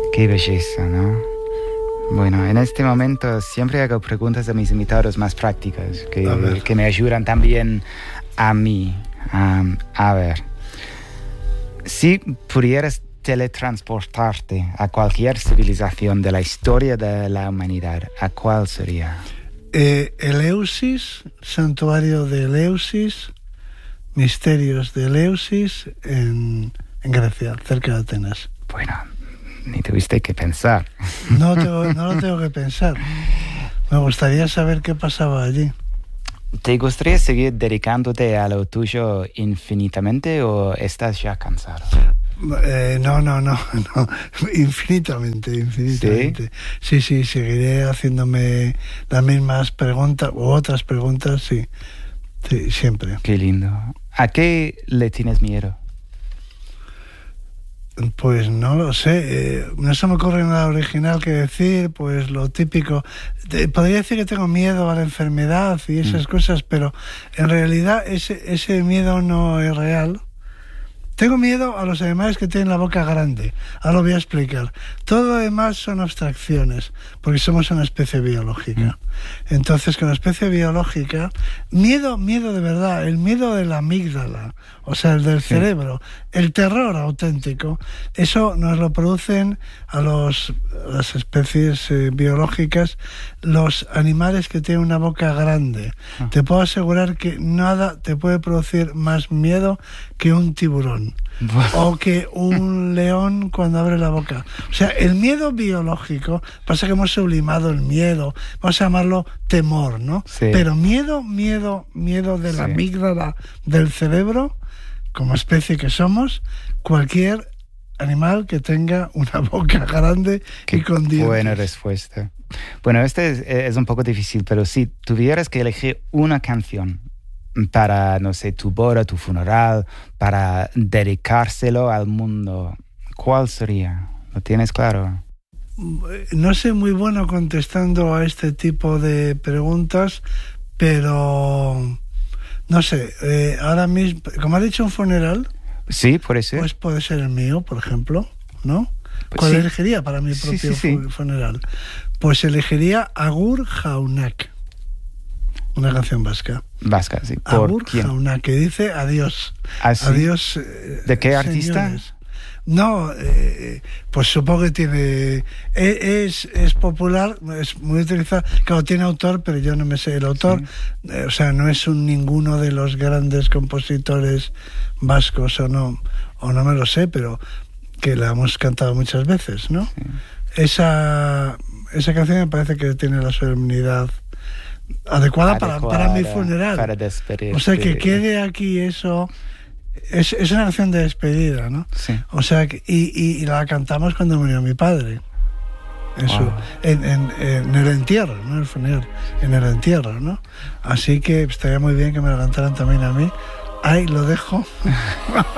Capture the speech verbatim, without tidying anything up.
Qué belleza, ¿no? Bueno, en este momento siempre hago preguntas a mis invitados más prácticas, que, que me ayudan también a mí. Um, a ver, si pudieras teletransportarte a cualquier civilización de la historia de la humanidad, ¿a cuál sería? Eh, Eleusis, santuario de Eleusis, misterios de Eleusis en, en Grecia, cerca de Atenas. Bueno, ni tuviste que pensar. No, tengo, no lo tengo que pensar. Me gustaría saber qué pasaba allí. ¿Te gustaría seguir dedicándote a lo tuyo infinitamente o estás ya cansado? Eh, no, no, no, no, infinitamente, infinitamente. ¿Sí? sí, sí, seguiré haciéndome las mismas preguntas u otras preguntas, sí, sí, siempre. Qué lindo. ¿A qué le tienes miedo? Pues no lo sé, eh, no se me ocurre nada original que decir, pues lo típico. Te, podría decir que tengo miedo a la enfermedad y esas mm. cosas, pero en realidad ese, ese miedo no es real. Tengo miedo a los animales que tienen la boca grande. Ahora lo voy a explicar. Todo lo demás son abstracciones, porque somos una especie biológica. Mm. Entonces, con la especie biológica, miedo, miedo de verdad, el miedo de la amígdala, o sea, el del sí. cerebro, el terror auténtico, eso nos lo producen a los, las especies eh, biológicas los animales que tienen una boca grande. Ah. Te puedo asegurar que nada te puede producir más miedo que un tiburón. O que un león cuando abre la boca. O sea, el miedo biológico, pasa que hemos sublimado el miedo, vamos a llamarlo temor, ¿no? Sí. Pero miedo, miedo, miedo de la sí. amígdala del cerebro, como especie que somos, cualquier animal que tenga una boca grande Qué y con dientes. Buena respuesta. Bueno, este es, es un poco difícil, pero si tuvieras que elegir una canción para, no sé, tu boda, tu funeral, para dedicárselo al mundo, ¿cuál sería? ¿Lo tienes claro? No soy muy bueno contestando a este tipo de preguntas, pero no sé, eh, ahora mismo, como ha dicho un funeral, sí, puede ser. Pues puede ser el mío, por ejemplo, ¿no? Pues ¿Cuál sí. elegiría para mi propio sí, sí, sí. funeral? Pues elegiría Agur Jaunak, una canción vasca. Vasca, sí. ¿Por Agur quién? Jaunak, que dice adiós. ¿Ah, sí? Adiós. Eh, ¿De qué artista? Señores. No, eh, pues supongo que tiene... Es, es popular, es muy utilizado. Claro, tiene autor, pero yo no me sé el autor. Sí. Eh, o sea, no es un ninguno de los grandes compositores vascos, o no, o no me lo sé, pero que la hemos cantado muchas veces, ¿no? Sí. Esa, esa canción me parece que tiene la solemnidad adecuada, adecuada para, para mi funeral. Para despedirte. O sea, que quede aquí eso... Es, es una canción de despedida, ¿no? Sí. O sea, que, y, y, y la cantamos cuando murió mi padre. Eso, wow. en, en, en el entierro, no en el funeral, en el entierro, ¿no? Así que estaría muy bien que me la cantaran también a mí. Ahí lo dejo.